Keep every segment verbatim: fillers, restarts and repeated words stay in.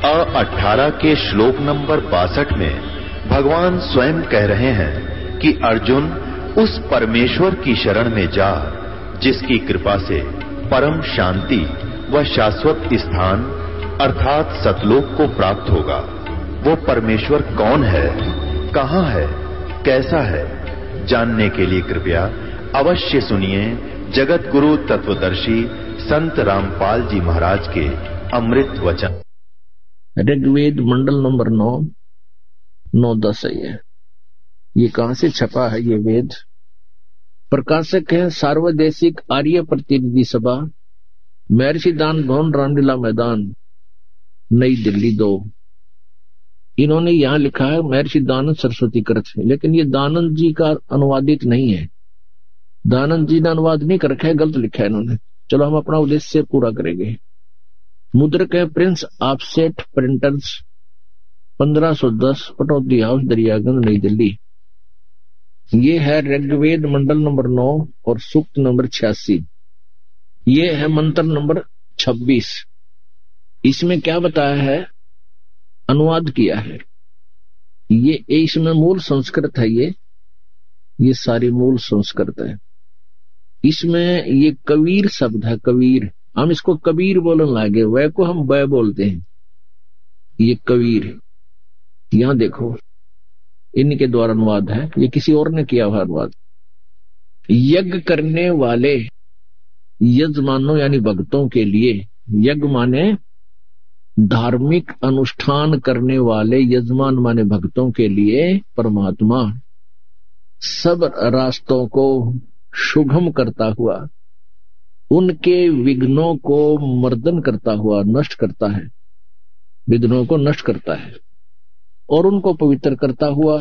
अ अठारह के श्लोक नंबर बासठ में भगवान स्वयं कह रहे हैं कि अर्जुन उस परमेश्वर की शरण में जा जिसकी कृपा से परम शांति व शाश्वत स्थान अर्थात सतलोक को प्राप्त होगा। वो परमेश्वर कौन है, कहां है, कैसा है, जानने के लिए कृपया अवश्य सुनिए जगत गुरु तत्वदर्शी संत रामपाल जी महाराज के अमृत वचन। ऋग्वेद मंडल नंबर नौ नौ दस है। ये ये कहां से छपा है? ये वेद प्रकाशक है सार्वदेशिक आर्य प्रतिनिधि सभा, महर्षि दान भवन, रामलीला मैदान, नई दिल्ली दो। इन्होंने यहां लिखा है महर्षि दानंद सरस्वती कृत है, लेकिन ये दानंद जी का अनुवादित नहीं है। दानंद जी ने अनुवाद नहीं कर रखा है, गलत लिखा है इन्होंने। चलो हम अपना उद्देश्य पूरा करेंगे। मुद्रक है प्रिंस ऑफसेट प्रिंटर्स, पंद्रह सौ दस, पटौदी हाउस, दरियागंज, नई दिल्ली। ये है ऋग्वेद मंडल नंबर नौ और सूक्त नंबर छियासी। ये है मंत्र नंबर छब्बीस। इसमें क्या बताया है, अनुवाद किया है। ये इसमें मूल संस्कृत है, ये ये सारी मूल संस्कृत है। इसमें ये कबीर शब्द है, कबीर। हम इसको कबीर बोलने लगे, वह को हम वह बोलते हैं। ये कबीर, यहां देखो इनके द्वारा अनुवाद है, ये किसी और ने किया हुआ अनुवाद। यज्ञ करने वाले यजमानों यानी भक्तों के लिए, यज्ञ माने धार्मिक अनुष्ठान करने वाले, यजमान माने भक्तों के लिए परमात्मा सब रास्तों को सुगम करता हुआ, उनके विघ्नों को मर्दन करता हुआ नष्ट करता है, विघ्नों को नष्ट करता है और उनको पवित्र करता हुआ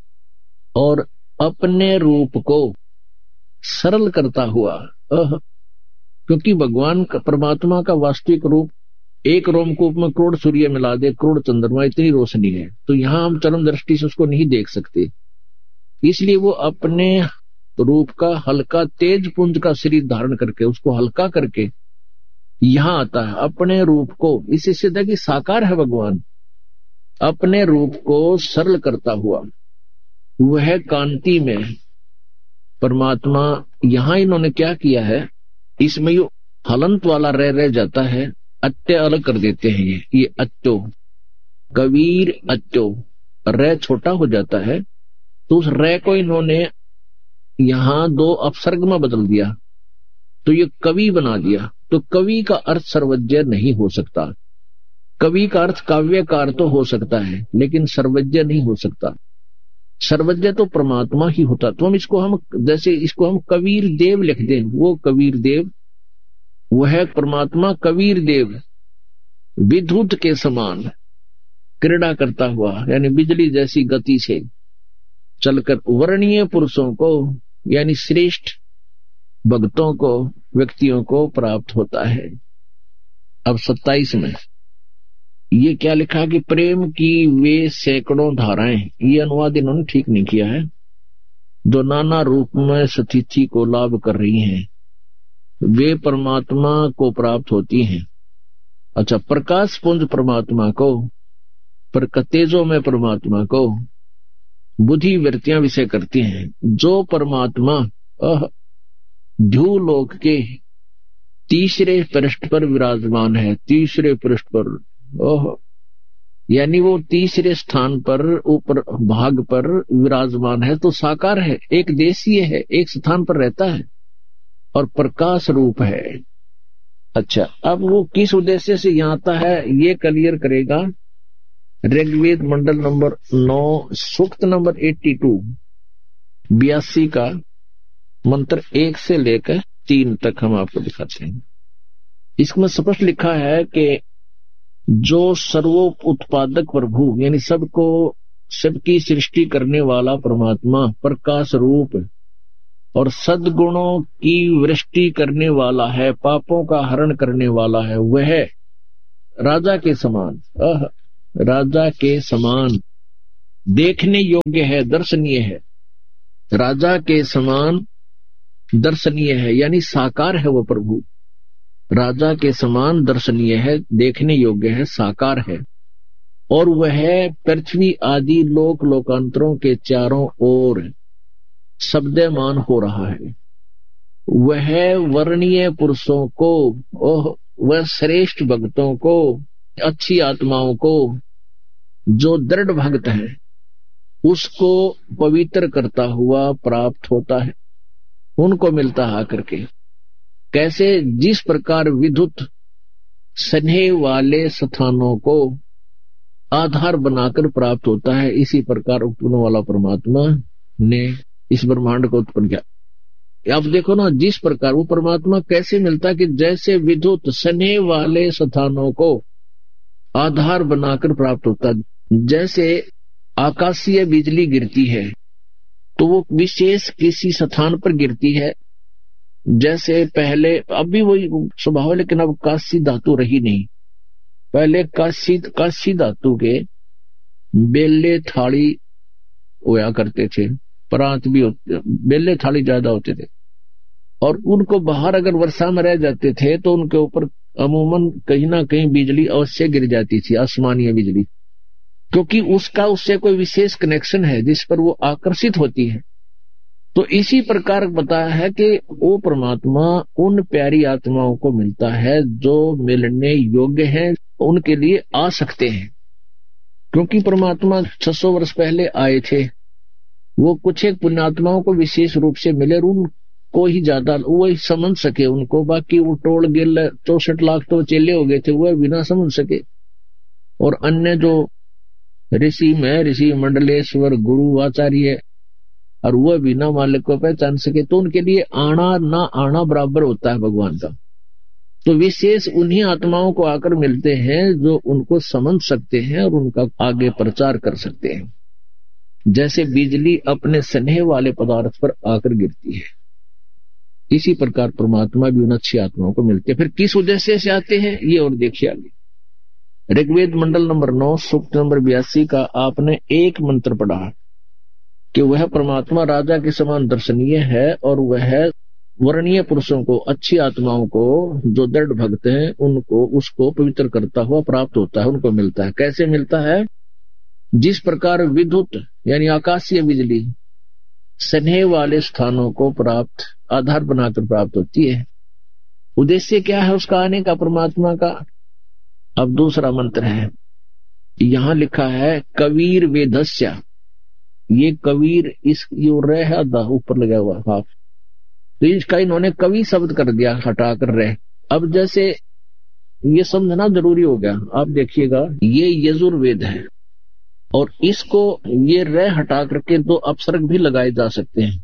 और अपने रूप को सरल करता हुआ। क्योंकि भगवान का, परमात्मा का वास्तविक रूप एक रोमकूप में करोड़ सूर्य मिला दे, करोड़ चंद्रमा, इतनी रोशनी है, तो यहां हम चरम दृष्टि से उसको नहीं देख सकते। इसलिए वो अपने रूप का हल्का तेज पुंज का शरीर धारण करके, उसको हल्का करके यहां आता है अपने रूप को। इससे सिद्ध है कि साकार है भगवान। अपने रूप को सरल करता हुआ वह कांति में परमात्मा, यहां इन्होंने क्या किया है, इसमें यो हलंत वाला रह रह जाता है, अत्य अलग कर देते हैं। ये ये अत्यो, कबीर अत्यो, रे छोटा हो जाता है, तो उस रे को इन्होंने यहां दो अपसर्ग में बदल दिया, तो ये कवि बना दिया। तो कवि का अर्थ सर्वज्ञ नहीं हो सकता। कवि का अर्थ काव्यकार तो हो सकता है, लेकिन सर्वज्ञ नहीं हो सकता। सर्वज्ञ तो परमात्मा ही होता। तो हम इसको हम जैसे इसको हम कबीर देव लिख दें, वो कबीर देव, वह परमात्मा कबीर देव विद्युत के समान क्रीड़ा करता हुआ, यानी बिजली जैसी गति से चलकर वर्णीय पुरुषों को यानी श्रेष्ठ भक्तों को, व्यक्तियों को प्राप्त होता है। अब सत्ताईस में ये क्या लिखा कि प्रेम की वे सैकड़ों धाराएं, ये अनुवाद इन्होंने ठीक नहीं किया है, जो नाना रूप में स्थिति को लाभ कर रही हैं, वे परमात्मा को प्राप्त होती हैं। अच्छा, प्रकाश पुंज परमात्मा को, प्रकतेजों में परमात्मा को बुद्धि वृत्तियां विषय करती हैं। जो परमात्मा ध्युलोक के तीसरे पृष्ठ पर विराजमान है, तीसरे पृष्ठ पर, ओह यानी वो तीसरे स्थान पर, ऊपर भाग पर विराजमान है, तो साकार है, एक देशीय है, एक स्थान पर रहता है और प्रकाश रूप है। अच्छा, अब वो किस उद्देश्य से यहां आता है ये क्लियर करेगा ऋग्वेद मंडल नंबर नौ सूक्त नंबर बयासी बयासी का मंत्र एक से लेकर तीन तक हम आपको दिखाते हैं। इसमें स्पष्ट लिखा है कि जो सर्वोत्पादक प्रभु यानी सबको, सबकी सृष्टि करने वाला परमात्मा प्रकाश रूप और सद्गुणों की वृष्टि करने वाला है, पापों का हरण करने वाला है, वह राजा के समान, अह राजा के समान देखने योग्य है, दर्शनीय है। राजा के समान दर्शनीय है, यानी साकार है वो प्रभु। राजा के समान दर्शनीय है, देखने योग्य है, साकार है। और वह पृथ्वी आदि लोक लोकांतरों के चारों ओर शब्दमान हो रहा है। वह वर्णीय पुरुषों को, वह श्रेष्ठ भक्तों को, अच्छी आत्माओं को, जो दृढ़ भक्त है उसको पवित्र करता हुआ प्राप्त होता है, उनको मिलता है आकर के। कैसे? जिस प्रकार विद्युत स्नेह वाले स्थानों को आधार बनाकर प्राप्त होता है, इसी प्रकार उत्पन्न वाला परमात्मा ने इस ब्रह्मांड को उत्पन्न किया। आप देखो ना, जिस प्रकार वो परमात्मा कैसे मिलता है कि जैसे विद्युत स्नेह वाले स्थानों को आधार बनाकर प्राप्त होता है। जैसे आकाशीय बिजली गिरती है तो वो विशेष किसी स्थान पर गिरती है, जैसे पहले, अब भी वही स्वभाव है, लेकिन अब काशी धातु रही नहीं। पहले काशी काशी धातु के बेले थाली होया करते थे, परात भी होते, बेले थाली ज्यादा होते थे, और उनको बाहर अगर वर्षा में रह जाते थे तो उनके ऊपर अमूमन कहीं ना कहीं बिजली अवश्य गिर जाती थी, आसमानीय बिजली, क्योंकि उसका उससे कोई विशेष कनेक्शन है जिस पर वो आकर्षित होती है। तो इसी प्रकार बताया है कि वो परमात्मा उन प्यारी आत्माओं को मिलता है जो मिलने योग्य हैं, उनके लिए आ सकते हैं। क्योंकि परमात्मा छह सौ वर्ष पहले आए थे, वो कुछ एक पुण्यात्माओं को विशेष रूप से मिले, उनको ही ज्यादा वो ही समझ सके उनको। बाकी वो टोल गिल चौसठ लाख तो चेले हो गए थे, वह बिना समझ सके। और अन्य जो ऋषि में ऋषि मंडलेश्वर गुरु आचार्य, और वह बिना मालिक को पहचान सके, तो उनके लिए आना ना आना बराबर होता है भगवान का। तो विशेष उन्हीं आत्माओं को आकर मिलते हैं जो उनको समझ सकते हैं और उनका आगे प्रचार कर सकते हैं। जैसे बिजली अपने स्नेह वाले पदार्थ पर आकर गिरती है, इसी प्रकार परमात्मा भी उन अच्छी आत्माओं को मिलते हैं। फिर किस उद्देश्य से आते हैं ये और देखिए आगे। ऋग्वेद मंडल नंबर नौ सूक्त नंबर बयासी का आपने एक मंत्र पढ़ा कि वह परमात्मा राजा के समान दर्शनीय है, और वह वर्णीय पुरुषों को, अच्छी आत्माओं को, जो दृढ़ भक्त हैं उनको, उसको पवित्र करता हुआ प्राप्त होता है, उनको मिलता है। कैसे मिलता है? जिस प्रकार विद्युत यानी आकाशीय बिजली स्नेह वाले स्थानों को प्राप्त आधार बनाकर प्राप्त होती है। उद्देश्य क्या है उसका आने का, परमात्मा का? अब दूसरा मंत्र है, यहां लिखा है कबीर वेदस्य। ये कबीर, इस यो रह है ऊपर लगा हुआ हाफ, तो इसका इन्होंने कवि शब्द कर दिया हटाकर रह। अब जैसे ये समझना जरूरी हो गया। आप देखिएगा, ये यजुर्वेद है और इसको ये रह हटा करके दो अपसर्ग भी लगाए जा सकते हैं।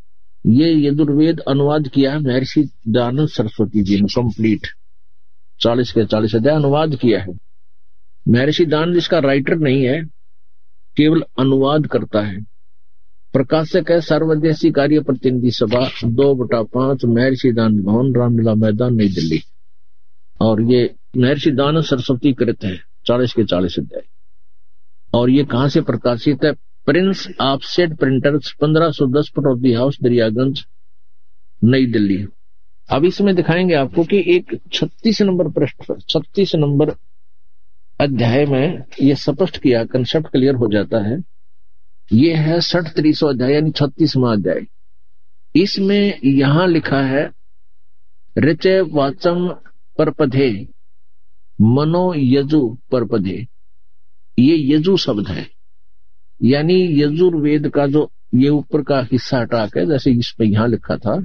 ये यजुर्वेद अनुवाद किया है महर्षि दयानंद सरस्वती जी ने, कंप्लीट चालीस के चालीस अध्याय अनुवाद किया है। महर्षि दयानंद इसका राइटर नहीं है, केवल अनुवाद करता है। प्रकाशक है सर्वदेशी कार्य प्रतिनिधि सभा, दो बटा पांच, महर्षि दयानंद भवन, रामलीला मैदान, नई दिल्ली। और ये महर्षि दयानंद सरस्वती कृत है, चालीस के चालीस अध्याय। और ये कहां से प्रकाशित है? प्रिंस ऑफसेट प्रिंटर्स, पंद्रह सौ दस पटौदी हाउस, दरियागंज, नई दिल्ली। अब इसमें दिखाएंगे आपको कि एक छत्तीस नंबर पृष्ठ, छत्तीस नंबर अध्याय में ये स्पष्ट किया, कंसेप्ट क्लियर हो जाता है। ये है सठ त्रीसो अध्याय यानी छत्तीसवां अध्याय। इसमें यहां लिखा है ऋचे वाचम परपधे मनो यजु परपधे। ये यजु शब्द है, यानी यजुर्वेद का जो ये ऊपर का हिस्सा हटाक है, जैसे इस पे यहां लिखा था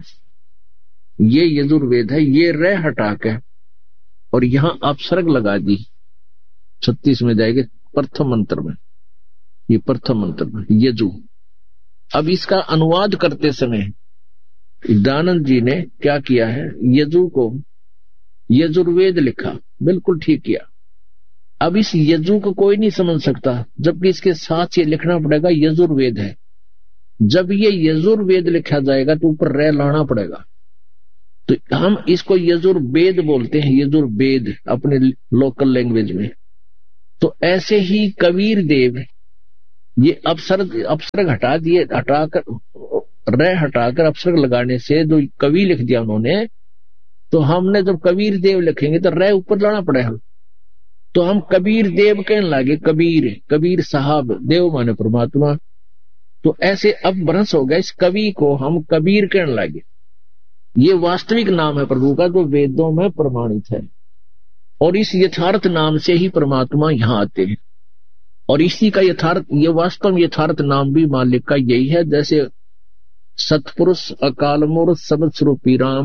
ये यजुर्वेद है, ये रे हटाक है और यहां अपसर्ग लगा दी। छत्तीस में जाएंगे प्रथम मंत्र में, ये प्रथम मंत्र में यजु। अब इसका अनुवाद करते समय दयानंद जी ने क्या किया है, यजु को यजुर्वेद लिखा, बिल्कुल ठीक किया। अब इस यजु को कोई नहीं समझ सकता, जबकि इसके साथ ये लिखना पड़ेगा यजुर्वेद है। जब ये यजुर्वेद लिखा जाएगा तो ऊपर रे लाना पड़ेगा, तो हम इसको यजुर्वेद बोलते हैं, यजुर्वेद अपने लोकल लैंग्वेज में। तो ऐसे ही कबीर देव ये अपसर्ग अपसर्ग हटा दिए, हटाकर रे हटाकर अपसर्ग लगाने से जो कवि लिख दिया उन्होंने, तो हमने जब कबीर देव लिखेंगे तो रे ऊपर लाना पड़ेगा। तो हम कबीर देव कहने लगे, कबीर कबीर साहब, देव माने परमात्मा। तो ऐसे अब भ्रंश हो गया, इस कवि को हम कबीर कहने लगे। ये वास्तविक नाम है प्रभु का जो वेदों में प्रमाणित है, और इस यथार्थ नाम से ही परमात्मा यहाँ आते हैं। और इसी का यथार्थ, ये वास्तव में यथार्थ नाम भी मालिक का यही है। जैसे सतपुरुष, अकाल मूर्त, सबद स्वरूपी राम,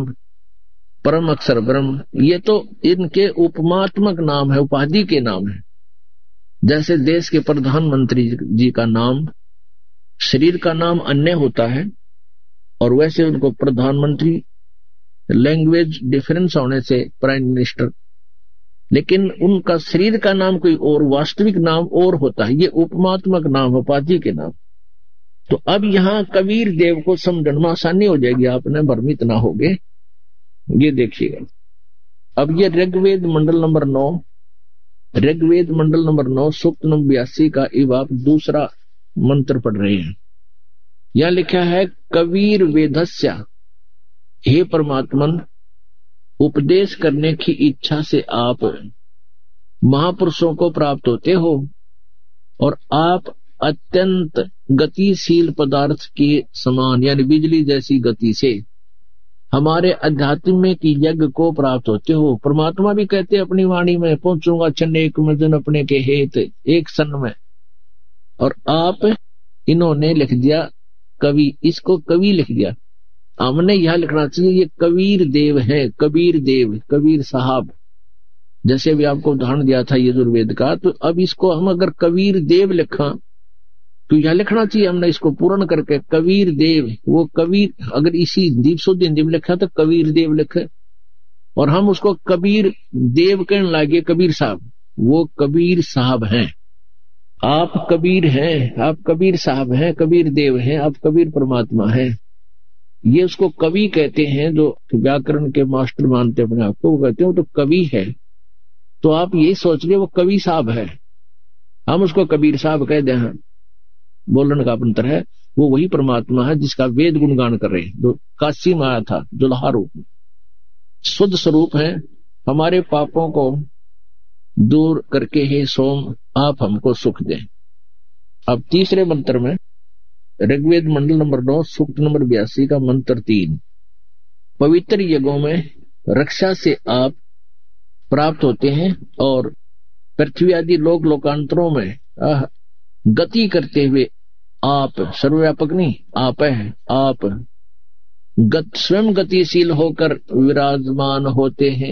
परम अक्षर ब्रह्म, ये तो इनके उपमात्मक नाम है, उपाधि के नाम है। जैसे देश के प्रधानमंत्री जी का नाम, शरीर का नाम अन्य होता है, और वैसे उनको प्रधानमंत्री, लैंग्वेज डिफरेंस होने से प्राइम मिनिस्टर, लेकिन उनका शरीर का नाम कोई और, वास्तविक नाम और होता है। ये उपमात्मक नाम, उपाधि के नाम। तो अब यहाँ कबीर देव को समझने में आसानी हो जाएगी, आपने भ्रमित ना होगे। ये देखिएगा, अब ये ऋग्वेद मंडल नंबर नौ, ऋग्वेद मंडल नंबर नौ सूक्त नंबर बयासी का अब आप दूसरा मंत्र पढ़ रहे हैं। यह लिखा है, कबीर वेदस्य, हे परमात्मन, उपदेश करने की इच्छा से आप महापुरुषों को प्राप्त होते हो, और आप अत्यंत गतिशील पदार्थ के समान, यानी बिजली जैसी गति से हमारे अध्यात्म की यज्ञ को प्राप्त होते हो। परमात्मा भी कहते अपनी वाणी में, पहुंचूंगा छन्न एक मजन अपने के हेत एक सन में। और आप इन्होंने लिख दिया कवि, इसको कवि लिख दिया। हमने यह लिखना चाहिए ये कबीर देव है, कबीर देव, कबीर साहब। जैसे भी आपको उदाहरण दिया था यजुर्वेद का, तो अब इसको हम अगर कबीर देव लिखा तो यह लिखना चाहिए हमने इसको पूर्ण करके कबीर देव। वो कबीर अगर इसी दीप शुद्ध हिंदी में लिखा तो कबीर देव लिखे, और हम उसको कबीर देव कहने लगे, कबीर साहब। वो कबीर साहब हैं, आप कबीर हैं, आप कबीर साहब हैं, कबीर देव हैं, आप कबीर परमात्मा हैं। ये उसको कवि कहते हैं, जो व्याकरण के मास्टर मानते अपने आप को, वो कहते हैं वो तो कवि है। तो आप यही सोच रहे वो कवि साहब है, हम उसको कबीर साहब कह दें, बोलने का अंतर है। वो वही परमात्मा है जिसका वेद गुणगान कर रहे हैं, जो काशी में आया था जुल्हा रूप में, शुद्ध स्वरूप है। हमारे पापों को दूर करके हे सोम आप हमको सुख दें। अब तीसरे मंत्र में, ऋग्वेद मंडल नंबर नौ सूक्त नंबर बयासी का मंत्र तीन, पवित्र यज्ञों में रक्षा से आप प्राप्त होते हैं, और पृथ्वी आदि लोक लोकांतरों में गति करते हुए आप, सर्वव्यापक नहीं, आप है, आप गत स्वयं गतिशील होकर विराजमान होते हैं।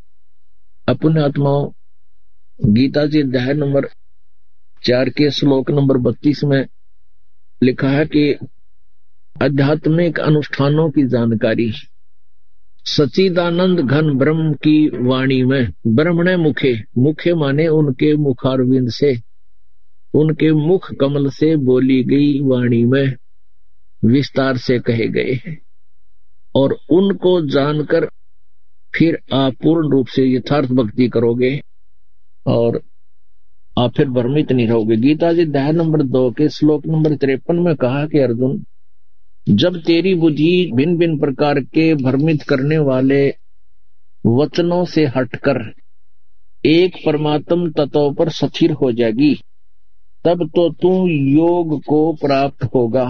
अपने आत्माओं, गीता जी अध्याय नंबर चार के श्लोक नंबर बत्तीस में लिखा है कि आध्यात्मिक अनुष्ठानों की जानकारी सच्चिदानंद घन ब्रह्म की वाणी में, ब्रह्मणे मुखे, मुखे माने उनके मुखारविंद से, उनके मुख कमल से बोली गई वाणी में विस्तार से कहे गए हैं। और उनको जानकर फिर आप पूर्ण रूप से यथार्थ भक्ति करोगे, और आप फिर भ्रमित नहीं रहोगे। गीता जी अध्याय नंबर दो के श्लोक नंबर तिरपन में कहा कि अर्जुन, जब तेरी बुद्धि भिन्न भिन्न प्रकार के भ्रमित करने वाले वचनों से हटकर एक परमात्म तत्व पर स्थिर हो जाएगी, तब तो तू योग को प्राप्त होगा,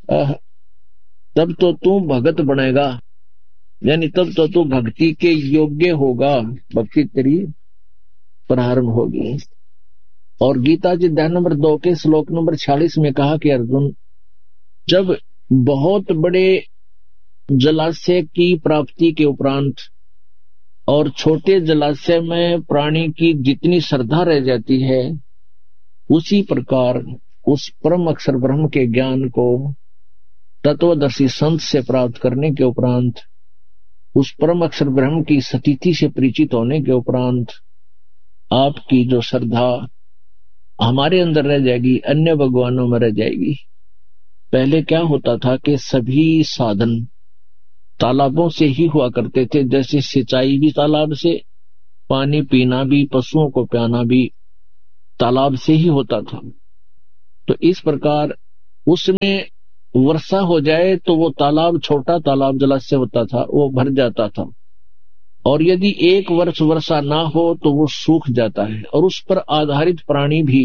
तब तो तू भगत बनेगा, यानी तब तो तू भक्ति के योग्य होगा, भक्ति तेरी प्रारंभ होगी। और गीता जी अध्याय नंबर दो के श्लोक नंबर छियालीस में कहा कि अर्जुन, जब बहुत बड़े जलाशय की प्राप्ति के उपरांत और छोटे जलाशय में प्राणी की जितनी श्रद्धा रह जाती है, उसी प्रकार उस परम अक्षर ब्रह्म के ज्ञान को तत्वदर्शी संत से प्राप्त करने के उपरांत, उस परम अक्षर ब्रह्म की स्थिति से परिचित होने के उपरांत आपकी जो श्रद्धा हमारे अंदर रह जाएगी, अन्य भगवानों में रह जाएगी। पहले क्या होता था कि सभी साधन तालाबों से ही हुआ करते थे, जैसे सिंचाई भी तालाब से, पानी पीना भी, पशुओं को प्याना भी तालाब से ही होता था। तो इस प्रकार उसमें वर्षा हो जाए तो वो तालाब, छोटा तालाब जलाशय होता था, वो भर जाता था, और यदि एक वर्ष वर्षा ना हो तो वो सूख जाता है, और उस पर आधारित प्राणी भी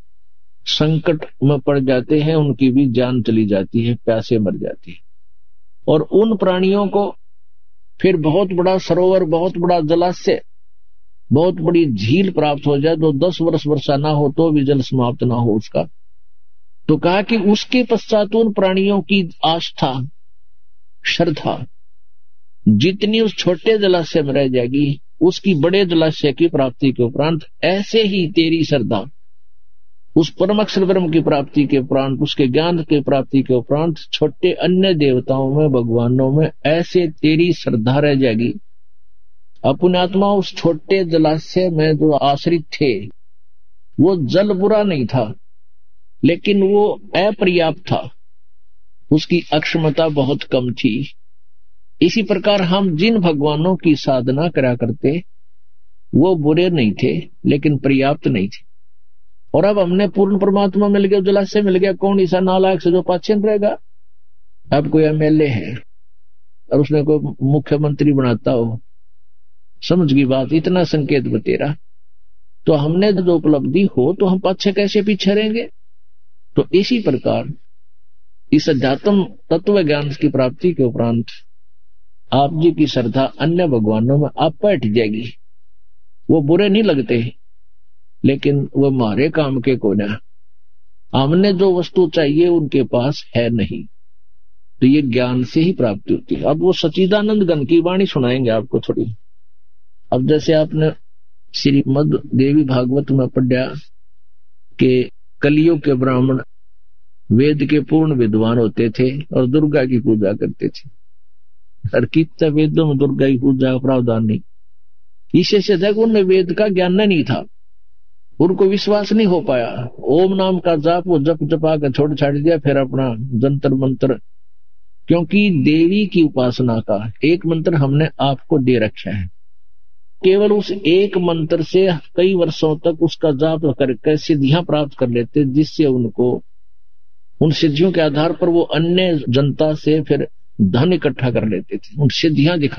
संकट में पड़ जाते हैं, उनकी भी जान चली जाती है, प्यासे मर जाती है। और उन प्राणियों को फिर बहुत बड़ा सरोवर, बहुत बड़ा जलाशय, बहुत बड़ी झील प्राप्त हो जाए तो दस वर्ष वर्षा ना हो तो भी जल समाप्त ना हो उसका, तो कहा कि उसके पश्चात उन प्राणियों की आस्था, श्रद्धा जितनी उस छोटे जलाशय में रह जाएगी, उसकी बड़े जलाशय की प्राप्ति के उपरांत ऐसे ही तेरी श्रद्धा उस परम अक्षर ब्रह्म की प्राप्ति के उपरांत, उसके ज्ञान की प्राप्ति के उपरांत छोटे अन्य देवताओं में, भगवानों में ऐसे तेरी श्रद्धा रह जाएगी। अपने आत्मा उस छोटे जलाशय में जो आश्रित थे, वो जल बुरा नहीं था, लेकिन वो अपर्याप्त था, उसकी अक्षमता बहुत कम थी। इसी प्रकार हम जिन भगवानों की साधना करा करते वो बुरे नहीं थे, लेकिन पर्याप्त नहीं थे। और अब हमने पूर्ण परमात्मा मिल गया, जलाशय मिल गया, कौन ऐसा नालायक से जो पाछन रहेगा। अब कोई एमएलए है और उसने कोई मुख्यमंत्री बनाता हो, समझ गई बात, इतना संकेत बतेरा, तो हमने जो उपलब्धि हो तो हम पाछे कैसे पीछे रहेंगे। तो इसी प्रकार इस अध्यात्म तत्व ज्ञान की प्राप्ति के उपरांत आप जी की श्रद्धा अन्य भगवानों में आप बैठ जाएगी। वो बुरे नहीं लगते, लेकिन वो हमारे काम के को ना, हमने जो वस्तु चाहिए उनके पास है नहीं, तो ये ज्ञान से ही प्राप्ति होती है। अब वो सच्चिदानंद घन की वाणी सुनाएंगे आपको थोड़ी। अब जैसे आपने श्रीमद देवी भागवत में पढ़ा कि कलियुग के ब्राह्मण वेद के पूर्ण विद्वान होते थे और दुर्गा की पूजा करते थे, और कितने वेदों में दुर्गा की पूजा का प्रावधान नहीं। इसे से तक उनमें वेद का ज्ञान नहीं था, उनको विश्वास नहीं हो पाया। ओम नाम का जाप वो जप जपा कर छोड़ छाड़ दिया, फिर अपना जंतर मंत्र, क्योंकि देवी की उपासना का एक मंत्र हमने आपको दे रखा है, केवल उस एक मंत्र से कई वर्षों तक उसका जाप करके सिद्धियां प्राप्त कर लेते, जिससे उनको उन सिद्धियों के आधार पर वो अन्य जनता से फिर धन इकट्ठा कर लेते थे, उन सिद्धियां दिखा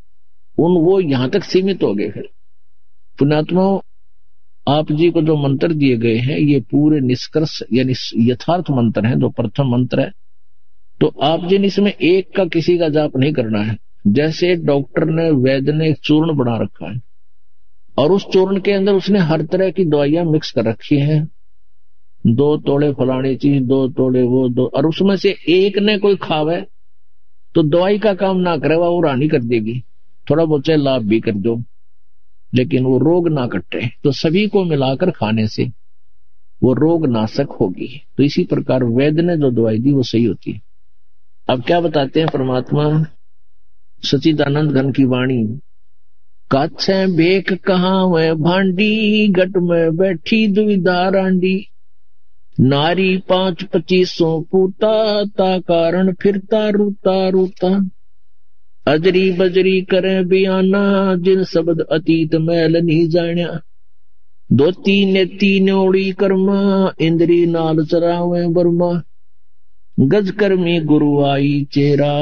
उन वो यहां तक सीमित हो गए। फिर पुण्यात्माओं, आप जी को जो मंत्र दिए गए हैं ये पूरे निष्कर्ष यानी यथार्थ मंत्र हैं, जो प्रथम मंत्र है। तो आप जी ने इसमें एक का किसी का जाप नहीं करना है। जैसे डॉक्टर ने, वैद्य ने एक चूर्ण बना रखा है और उस चूर्ण के अंदर उसने हर तरह की दवाइयां मिक्स कर रखी हैं, दो तोड़े फलानी चीज, दो तोड़े वो दो, और उसमें से एक ने कोई खावे तो दवाई का काम ना करे, वो रानी कर देगी, थोड़ा बहुत चाहे लाभ भी कर दो, लेकिन वो रोग ना कटे। तो सभी को मिलाकर खाने से वो रोग नाशक होगी। तो इसी प्रकार वैद्य ने जो दवाई दी वो सही होती है। अब क्या बताते हैं परमात्मा सच्चिदानंद घन की वाणी। काछे बेक कहाँ वह भांडी, गट में बैठी दुविधा रांडी, नारी पांच पच्चीसों पूता, ता कारण फिरता रूता रूता, अजरी बजरी करे बियाना, जिन शब्द अतीत मैल नहीं जाण्या, दोती नेती न्योड़ी कर्मा, इंद्री नाल चरावे बर्मा, गज कर्मी गुरु आई चेरा,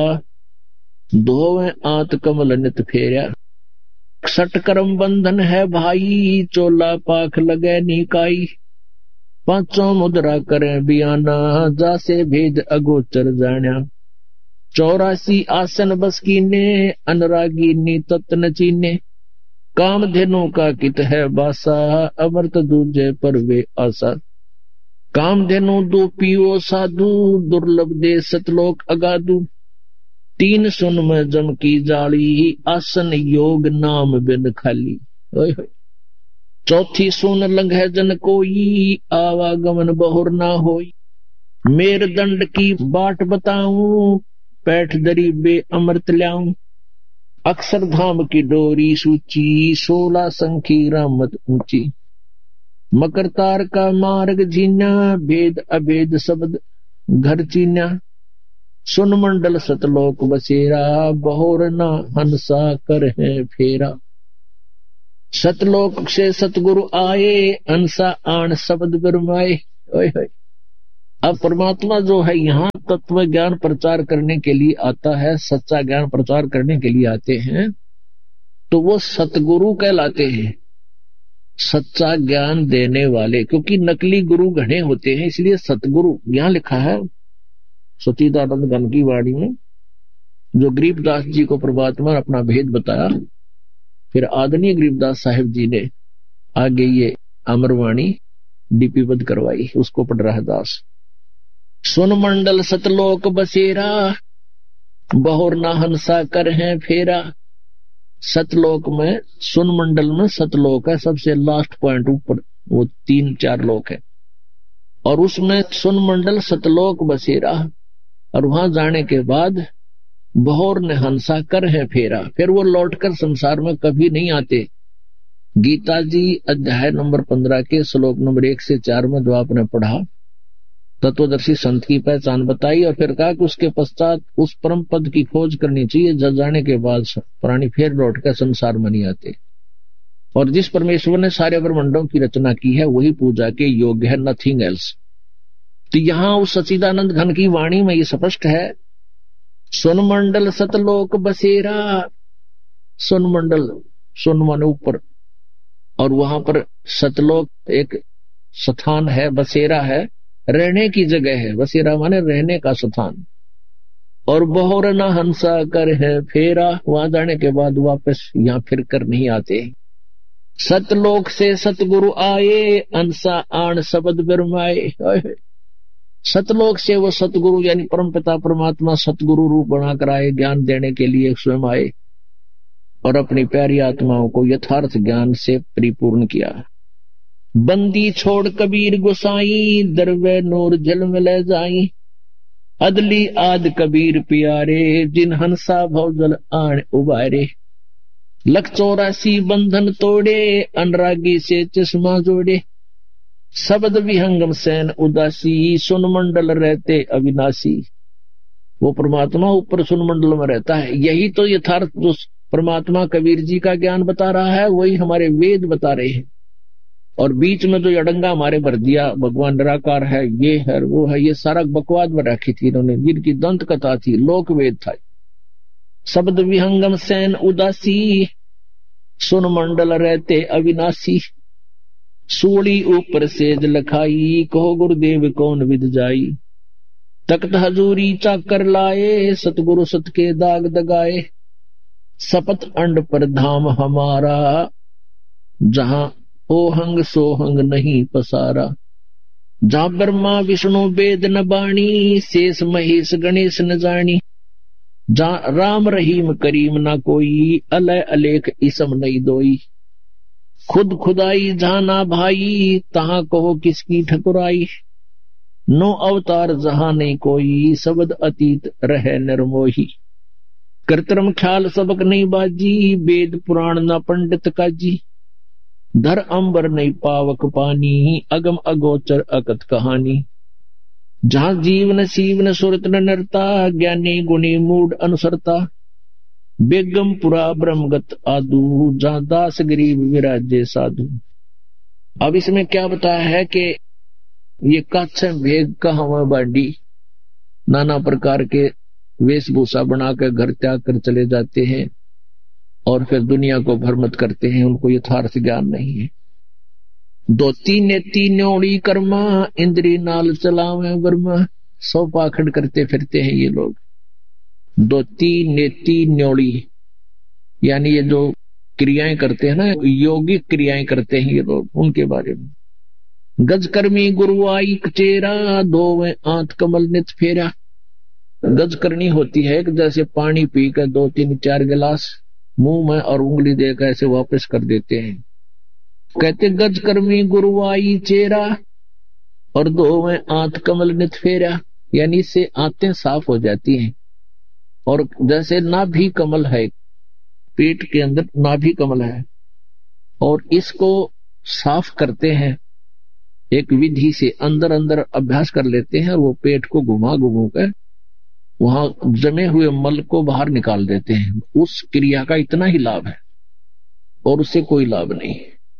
धोवे आत कमल नित फेरा, सट कर्म बंधन है भाई, चोला पाख लगे निकाई, पांचों मुद्रा करे बियाना, जासे भेद अगोचर जाण्या, चौरासी आसन बस कीने, अनुरागी नी तत् न चीने, काम धेनु का कित है बासा, अमृत दूजे पर वे आशा, काम धेनु दो पियो साधु, दुर्लभ दे सतलोक अगाधु, तीन सुन में जम की जाली, आसन योग नाम बिन खाली, ओए होए, चौथी सुन लंघे जन कोई, आवागमन बहुर ना होई, मेर दंड की बाट बताऊं, पैठ दरी बे अमृत ल्याऊं, अक्षर धाम की डोरी सूची, सोलह संखी रामत ऊंची, मकर तार का मार्ग जीना, भेद अभेद शब्द घर चीना, सुन मंडल सतलोक बसेरा, बहुर ना हंसा कर है फेरा, सतलोक से सतगुरु आए, अंसा आन शब्द बिरमाए। ओए होए, अब परमात्मा जो है यहाँ तत्व ज्ञान प्रचार करने के लिए आता है, सच्चा ज्ञान प्रचार करने के लिए आते हैं। तो वो सतगुरु कहलाते हैं, सच्चा ज्ञान देने वाले। क्योंकि नकली गुरु घने होते हैं, इसलिए सतगुरु। यहां लिखा है सच्चिदानंद घन की वाणी में, जो गरीबदास जी को परमात्मा अपना भेद बताया, फिर आदरणीय गरीबदास साहिब जी ने आगे ये अमरवाणी लिपिबद्ध करवाई, उसको पढ़ रहा है दास। सुन मंडल सतलोक बसेरा, बहुर ना हंसा कर है फेरा। सतलोक में, सुन मंडल में सतलोक है, सबसे लास्ट पॉइंट ऊपर, वो तीन चार लोक है, और उसमें सुन मंडल सतलोक बसेरा। और वहां जाने के बाद बहुर ने हंसा कर है फेरा, फिर वो लौटकर संसार में कभी नहीं आते। गीता जी अध्याय नंबर पंद्रह के श्लोक नंबर एक से चार में जो आपने पढ़ा, तत्वदर्शी संत की पहचान बताई, और फिर कहा कि उसके पश्चात उस परम पद की खोज करनी चाहिए, जब जाने के बाद प्राणी फिर लौटकर संसार में नहीं आते। और जिस परमेश्वर ने सारे ब्रह्मांडों की रचना की है वही पूजा के योग्य है, नथिंग एल्स। तो यहां उस सच्चिदानंद घन की वाणी में ये स्पष्ट है, सुन मंडल सतलोक बसेरा। सुन मंडल, सुन माने ऊपर, और वहां पर सतलोक एक स्थान है, बसेरा है, रहने की जगह है। बसेरा माने रहने का स्थान। और बहुर न हंसा कर है फेरा, वहां जाने के बाद वापस यहां फिर कर नहीं आते। सतलोक से सतगुरु आए, अंसा आण शब्द बिरमाए। सतलोक से वो सतगुरु यानी परमपिता परमात्मा सतगुरु रूप बनाकर आए, ज्ञान देने के लिए स्वयं आए, और अपनी प्यारी आत्माओं को यथार्थ ज्ञान से परिपूर्ण किया। बंदी छोड़ कबीर गोसाई, दरवे नूर जल में ले जाई। अदली आद कबीर प्यारे, जिन हंसा भवजल आण उबारे। लख चौरासी बंधन तोड़े, अनुरागी से चश्मा जोड़े। शब्द विहंगम सैन उदासी, सुन मंडल रहते अविनाशी। वो परमात्मा ऊपर सुन मंडल में रहता है। यही तो यथार्थ जो परमात्मा कबीर जी का ज्ञान बता रहा है, वही हमारे वेद बता रहे हैं। और बीच में जो अडंगा हमारे भर दिया, भगवान निराकार है, ये है वो है, ये सारा बकवाद में रखी थी इन्होंने, जिनकी दंत कथा थी, लोक वेद था। शब्द विहंगम सैन उदासी, सुन मंडल रहते अविनाशी। सूड़ी ऊपर सेज लखाई, कहो गुरुदेव कौन विद जाई। तख्त हजूरी चाकर लाए, सतगुरु सत के दाग दगाए। सपत अंड पर धाम हमारा, जहां ओहंग सोहंग नहीं पसारा। जहां ब्रह्मा विष्णु वेद न बाणी, शेष महेश गणेश न जानी। जहां राम रहीम करीम ना कोई, अलय अलेख इसम नहीं दोई। खुद खुदाई जहां ना भाई, तहां कहो किसकी ठकुराई। नो अवतार जहां नहीं कोई, शब्द अतीत रहे निर्मोही। कृत्रिम ख्याल सबक नहीं बाजी, वेद पुराण न पंडित काजी। धर अंबर नहीं पावक पानी, अगम अगोचर अकत कहानी। जहां जीव न शिव न सुरत न नरता, ज्ञानी गुणी मूड अनुसरता। बेगम पुरा ब्रह्मगत आदू, जहां दास गरीब विराजे साधु। अब इसमें क्या बताया है कि ये कच्छ भेग का हवा बांडी, नाना प्रकार के वेशभूषा बनाकर घर त्याग कर चले जाते हैं, और फिर दुनिया को भ्रमित करते हैं, उनको यथार्थ ज्ञान नहीं है। दो तीन नेती न्योड़ी कर्मा, इंद्री नाल चलावे वर्मा। सौ पाखंड करते फिरते हैं ये लोग। दो तीन नेती न्योड़ी यानी ये जो क्रियाएं करते हैं ना, योगिक क्रियाएं करते हैं ये लोग, उनके बारे में। गजकर्मी गुरु आई कचेरा, दो में आंत कमल नित फेरा। गज करनी होती है कि जैसे पानी पी कर दो तीन चार गिलास मुंह में और उंगली देकर ऐसे वापस कर देते हैं। कहते गज कर्मी गुरु आई चेरा, और दो में आंत कमल नित फेरा, यानी इससे आंतें साफ हो जाती हैं। और जैसे नाभि कमल है, पेट के अंदर नाभि कमल है, और इसको साफ करते हैं एक विधि से, अंदर अंदर अभ्यास कर लेते हैं, और वो पेट को घुमा घुमा कर वहां जमे हुए मल को बाहर निकाल देते हैं। उस क्रिया का इतना ही लाभ है और उससे कोई लाभ नहीं,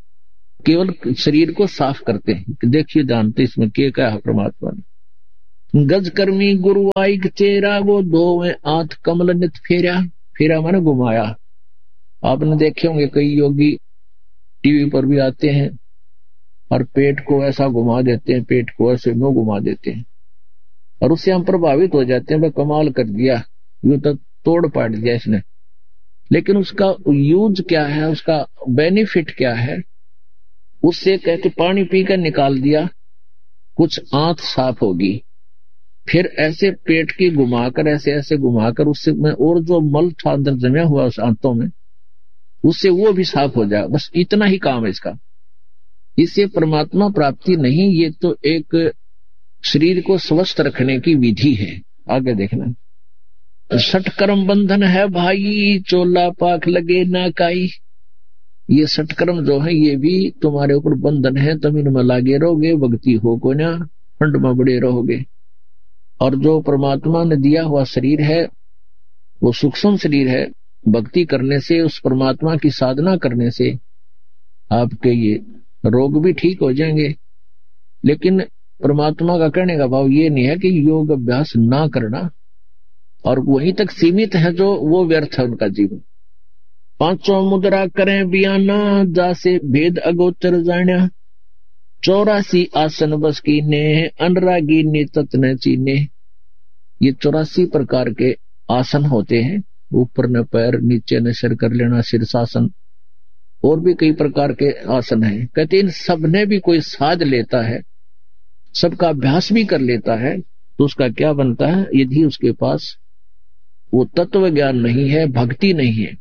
केवल शरीर को साफ करते हैं। देखिए जानते इसमें क्या क्या है परमात्मा ने। गज कर्मी गुरु आई चेरा, वो दो में आंत कमल नित फेरा। फेरा माने घुमाया, आपने देखे होंगे कई योगी टीवी पर भी आते हैं और पेट को ऐसा घुमा देते हैं, पेट को ऐसे नो घुमा देते हैं और उससे हम प्रभावित हो जाते हैं, भाई कमाल कर दिया, यूं तो तोड़ पाड़ दिया इसने। लेकिन उसका यूज क्या है, उसका बेनिफिट क्या है? उससे कहते पानी पीकर निकाल दिया, कुछ आंत साफ होगी, फिर ऐसे पेट की घुमाकर ऐसे ऐसे घुमाकर उससे में और जो मल था अंदर जमा हुआ उस आंतों में, उससे वो भी साफ हो जाए। बस इतना ही काम है इसका। इससे परमात्मा प्राप्ति नहीं, ये तो एक शरीर को स्वस्थ रखने की विधि है। आगे देखना, षटकर्म बंधन है भाई, चोला पाख लगे ना काई। ये षटकर्म जो है ये भी तुम्हारे ऊपर बंधन है, तुम इनमें लागे रहोगे, भक्ति हो को ना फंड में बड़े रहोगे। और जो परमात्मा ने दिया हुआ शरीर है वो सूक्ष्म शरीर है, भक्ति करने से, उस परमात्मा की साधना करने से आपके ये रोग भी ठीक हो जाएंगे। लेकिन परमात्मा का कहने का भाव ये नहीं है कि योग अभ्यास ना करना, और वहीं तक सीमित है जो वो व्यर्थ है उनका जीवन। पांचों मुद्रा करें बियाना, जासे भेद अगोचर जाण्या। चौरासी आसन बस कीने, अनुरागी ने तत् न चीने। ये चौरासी प्रकार के आसन होते हैं, ऊपर न पैर, नीचे न सिर कर लेना, शीर्षासन, और भी कई प्रकार के आसन हैं। कहते इन सब ने भी कोई साध लेता है, सबका अभ्यास भी कर लेता है, तो उसका क्या बनता है? यदि उसके पास वो तत्व ज्ञान नहीं है, भक्ति नहीं है।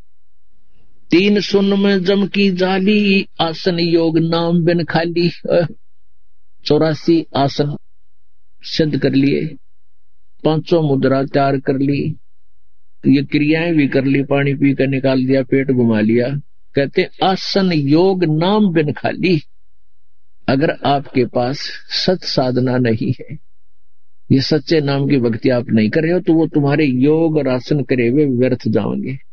तीन सुन में जम की जाली, आसन योग नाम बिन खाली। चौरासी आसन सिद्ध कर लिए, पांचों मुद्रा तैयार कर ली, ये क्रियाएं भी कर ली, पानी पी कर निकाल दिया, पेट घुमा लिया। कहते आसन योग नाम बिन खाली। अगर आपके पास सत साधना नहीं है, ये सच्चे नाम की भक्ति आप नहीं कर रहे हो, तो वो तुम्हारे योग और आसन करे हुए व्यर्थ जाओगे।